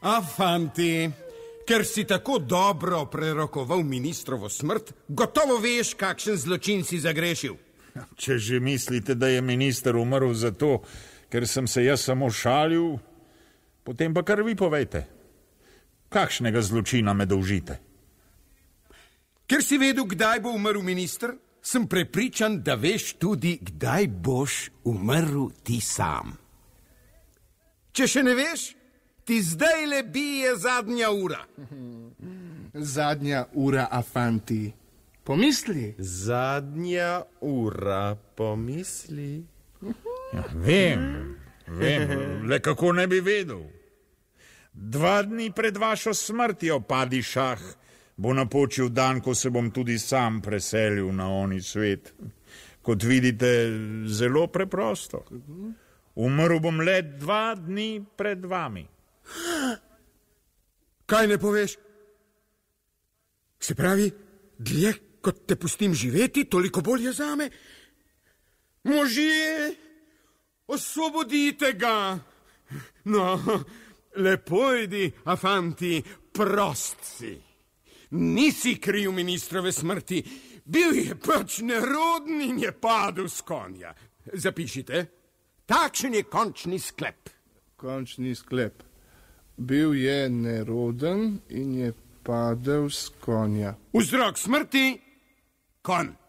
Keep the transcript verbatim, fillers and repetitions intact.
A, fanti, ker si tako dobro prerokoval ministrovo smrt, gotovo veš, kakšen zločin si zagrešil. Če že mislite, da je minister umrl zato, ker sem se jaz samo šalil, potem pa kar vi povejte. Kakšnega zločina me dolžite? Ker si vedel, kdaj bo umrl minister, sem prepričan, da veš tudi, kdaj boš umrl ti sam. Če še ne veš, ti zdaj le bije zadnja ura. Zadnja ura, a fanti. Pomisli. Zadnja ura, pomisli. Ja, vem, vem, le kako ne bi vedel. Dva dni pred vašo smrtjo, padišah, bo napočil dan, ko se bom tudi sam preselil na oni svet. Kot vidite, zelo preprosto. Umrl bom le dva dni pred vami. Kaj ne poveš? Se pravi, dlje, kot te pustim živeti, toliko bolje zame. Možje, osvobodite ga. No, lepo idi, a fanti, prost si. Nisi kriv ministrove smrti, bil je pač neroden in je padel s konja. Zapišite, takšen je končni sklep. Končni sklep. Bil je neroden in je padel s konja. Vzrok smrti, konj.